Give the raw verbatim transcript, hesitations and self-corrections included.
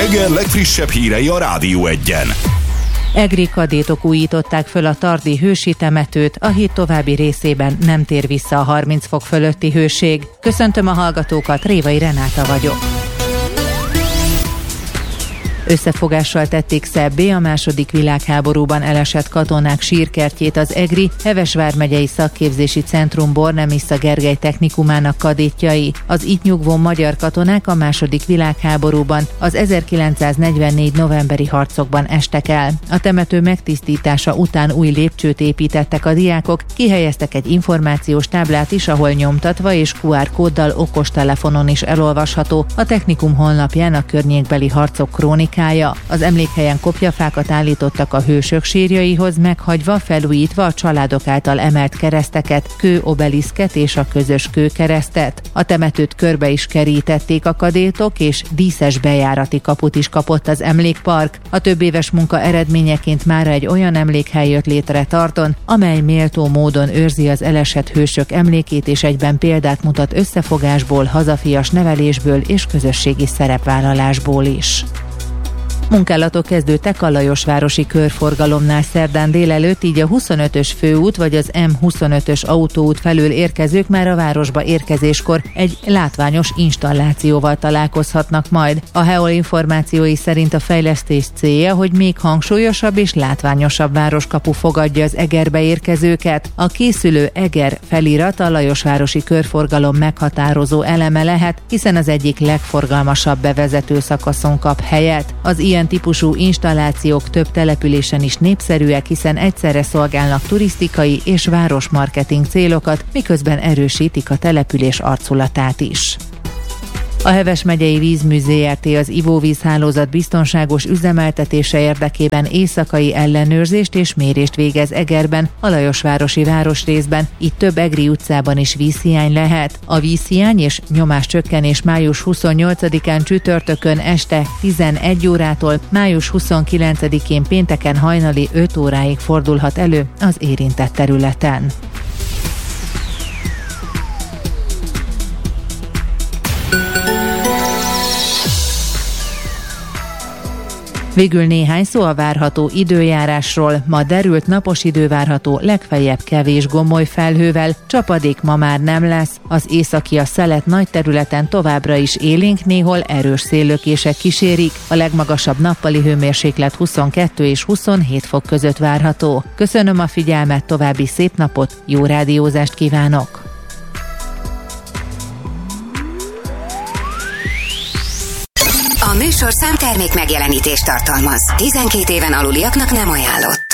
Eger legfrissebb hírei a Rádió Egyen. Egri kadétok újították föl a tardi hősi temetőt, a híd további részében nem tér vissza a harminc fok fölötti hőség. Köszöntöm a hallgatókat, Révai Renáta vagyok. Összefogással tették szebbé a második világháborúban elesett katonák sírkertjét az Egri Heves vármegyei Szakképzési Centrum Bornemisza Gergely technikumának kadétjai. Az itt nyugvó magyar katonák a második világháborúban az ezerkilencszáznegyvennégy novemberi harcokban estek el. A temető megtisztítása után új lépcsőt építettek a diákok, kihelyeztek egy információs táblát is, ahol nyomtatva és kú ár kóddal okostelefonon is elolvasható a technikum honlapján a környékbeli harcok krónikája. Az emlékhelyen kopjafákat állítottak a hősök sírjaihoz, meghagyva, felújítva a családok által emelt kereszteket, kőobeliszket és a közös kőkeresztet. A temetőt körbe is kerítették a kadétok, és díszes bejárati kaput is kapott az emlékpark. A több éves munka eredményeként mára egy olyan emlékhely jött létre Tarton, amely méltó módon őrzi az elesett hősök emlékét, és egyben példát mutat összefogásból, hazafias nevelésből és közösségi szerepvállalásból is. Munkálatok kezdődtek a Lajosvárosi körforgalomnál szerdán délelőtt, így a huszonötös főút vagy az em huszonötös autóút felől érkezők már a városba érkezéskor egy látványos installációval találkozhatnak majd. A hé e o el információi szerint a fejlesztés célja, hogy még hangsúlyosabb és látványosabb városkapu fogadja az Egerbe érkezőket. A készülő Eger felirat a Lajosvárosi körforgalom meghatározó eleme lehet, hiszen az egyik legforgalmasabb bevezető szakaszon kap helyet. Az ilyen típusú installációk több településen is népszerűek, hiszen egyszerre szolgálnak turisztikai és városmarketing célokat, miközben erősítik a település arculatát is. A Heves megyei Vízmű zé er té az ivóvízhálózat biztonságos üzemeltetése érdekében éjszakai ellenőrzést és mérést végez Egerben, a Lajosvárosi városrészben, itt több egri utcában is vízhiány lehet. A vízhiány és nyomáscsökkenés május huszonnyolcadikán csütörtökön este tizenegy órától, május huszonkilencedikén pénteken hajnali öt óráig fordulhat elő az érintett területen. Végül néhány szó a várható időjárásról. Ma derült napos idő várható, legfeljebb kevés gomoly felhővel, csapadék ma már nem lesz, az északi a szelet nagy területen továbbra is élénk, néhol erős széllökések kísérik, a legmagasabb nappali hőmérséklet huszonkettő és huszonhét fok között várható. Köszönöm a figyelmet, további szép napot, jó rádiózást kívánok! A műsorszám termék megjelenítést tartalmaz. tizenkét éven aluliaknak nem ajánlott.